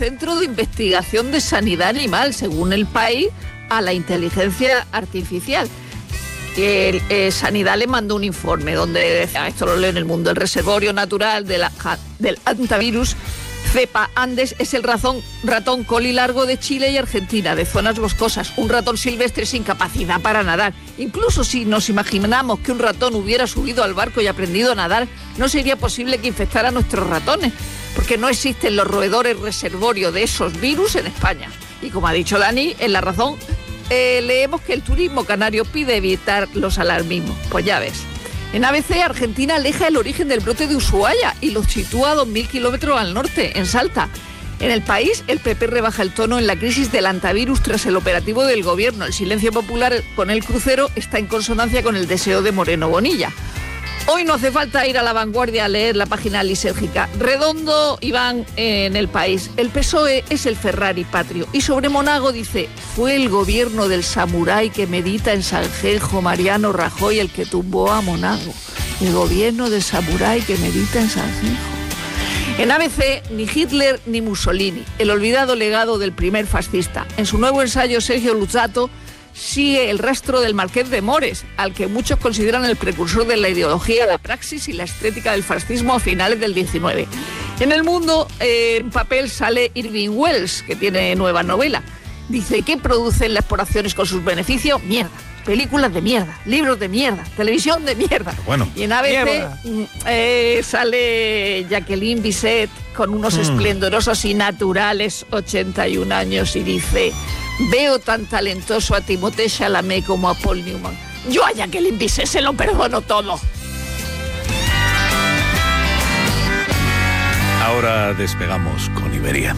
Centro de Investigación de Sanidad Animal, según El País, a la inteligencia artificial. Sanidad le mandó un informe donde decía, esto lo leo en El Mundo, el reservorio natural del hantavirus cepa Andes es el ratón colilargo de Chile y Argentina, de zonas boscosas, un ratón silvestre sin capacidad para nadar. Incluso si nos imaginamos que un ratón hubiera subido al barco y aprendido a nadar, no sería posible que infectara a nuestros ratones, porque no existen los roedores reservorio de esos virus en España. Y como ha dicho Dani, en La Razón leemos que el turismo canario pide evitar los alarmismos. Pues ya ves. En ABC, Argentina aleja el origen del brote de Ushuaia y lo sitúa a 2.000 kilómetros al norte, en Salta. En El País, el PP rebaja el tono en la crisis del hantavirus tras el operativo del gobierno. El silencio popular con el crucero está en consonancia con el deseo de Moreno Bonilla. Hoy no hace falta ir a La Vanguardia a leer la página lisérgica. Redondo, Iván, en El País. El PSOE es el Ferrari patrio. Y sobre Monago dice, fue el gobierno del samurái que medita en Sanjenjo, Mariano Rajoy, el que tumbó a Monago. El gobierno del samurái que medita en Sanjenjo. En ABC, ni Hitler ni Mussolini, el olvidado legado del primer fascista. En su nuevo ensayo, Sergio Luzzatto sigue el rastro del Marqués de Mores, al que muchos consideran el precursor de la ideología, la praxis y la estética del fascismo a finales del 19. En El Mundo, en papel, sale Irving Welsh, que tiene nueva novela. Dice, ¿qué producen las poblaciones con sus beneficios? Mierda. Películas de mierda, libros de mierda, televisión de mierda. Bueno. Y en ABC sale Jacqueline Bisset con unos esplendorosos y naturales 81 años y dice, veo tan talentoso a Timothée Chalamet como a Paul Newman. Yo a Jacqueline Bisset se lo perdono todo. Ahora despegamos con Iberia.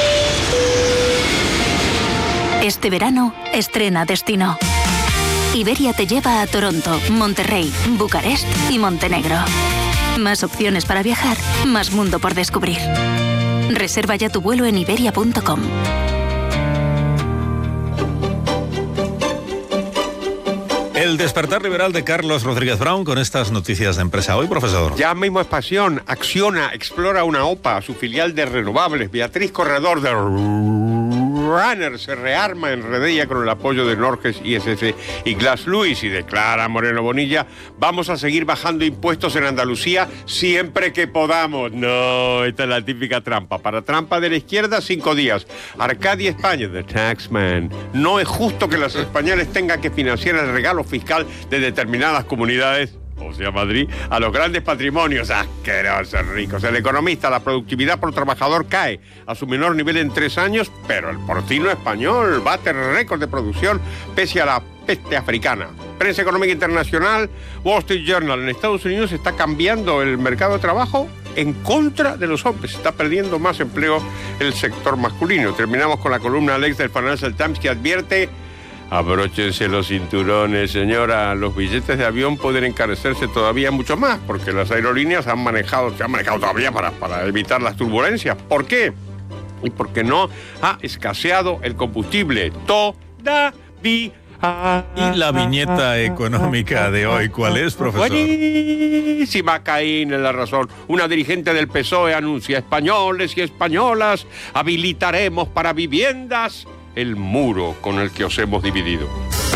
Este verano estrena destino. Iberia te lleva a Toronto, Monterrey, Bucarest y Montenegro. Más opciones para viajar, más mundo por descubrir. Reserva ya tu vuelo en iberia.com. El despertar liberal de Carlos Rodríguez Brown con estas noticias de empresa hoy, profesor. Ya mismo es pasión. Acciona, explora una OPA, su filial de renovables. Beatriz Corredor de Runner se rearma en Redella con el apoyo de Norges, ISS y Glass Lewis y declara Moreno Bonilla, vamos a seguir bajando impuestos en Andalucía siempre que podamos. No, esta es la típica trampa. Para trampa de la izquierda, 5 días. Arcadia España, The Taxman. No es justo que los españoles tengan que financiar el regalo fiscal de determinadas comunidades, o sea, Madrid, a los grandes patrimonios asquerosos ricos. El economista, la productividad por trabajador cae a su menor nivel en 3 años, pero el porcino español bate récord de producción pese a la peste africana. Prensa económica internacional, Wall Street Journal, en Estados Unidos está cambiando el mercado de trabajo en contra de los hombres. Está perdiendo más empleo el sector masculino. Terminamos con la columna Alex del Financial Times que advierte: abróchense los cinturones, señora. Los billetes de avión pueden encarecerse todavía mucho más porque las aerolíneas se han manejado todavía para evitar las turbulencias. ¿Por qué? Y porque no ha escaseado el combustible todavía. ¿Y la viñeta económica de hoy cuál es, profesor? Buenísima, Caín, en La Razón. Una dirigente del PSOE anuncia: españoles y españolas, habilitaremos para viviendas el muro con el que os hemos dividido.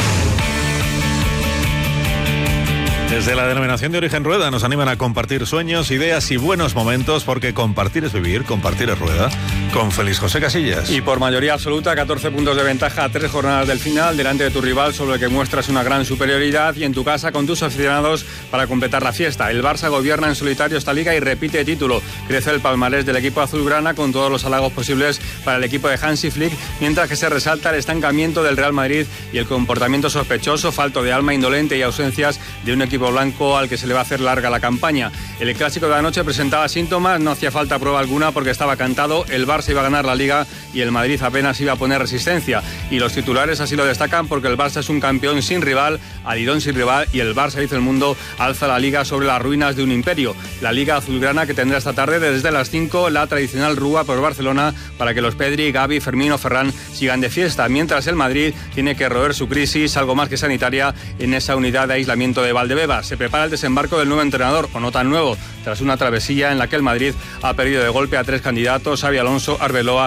Desde la denominación de origen Rueda nos animan a compartir sueños, ideas y buenos momentos, porque compartir es vivir, compartir es Rueda, con Félix José Casillas. Y por mayoría absoluta, 14 puntos de ventaja a 3 jornadas del final, delante de tu rival, sobre el que muestras una gran superioridad, y en tu casa con tus aficionados para completar la fiesta. El Barça gobierna en solitario esta liga y repite título. Crece el palmarés del equipo azulgrana con todos los halagos posibles para el equipo de Hansi Flick, mientras que se resalta el estancamiento del Real Madrid y el comportamiento sospechoso, falto de alma indolente y ausencias de un equipo blanco al que se le va a hacer larga la campaña. El clásico de anoche presentaba síntomas, no hacía falta prueba alguna porque estaba cantado, el Barça iba a ganar la Liga y el Madrid apenas iba a poner resistencia. Y los titulares así lo destacan porque el Barça es un campeón sin rival, Alidón sin rival, y el Barça, dice El Mundo, alza la Liga sobre las ruinas de un imperio. La Liga azulgrana que tendrá esta tarde desde las 5 la tradicional rúa por Barcelona para que los Pedri, Gavi, Fermín o Ferran sigan de fiesta, mientras el Madrid tiene que roer su crisis, algo más que sanitaria, en esa unidad de aislamiento de Valdebebas. Se prepara el desembarco del nuevo entrenador, o no tan nuevo, tras una travesía en la que el Madrid ha perdido de golpe a 3 candidatos: Xabi Alonso, Arbeloa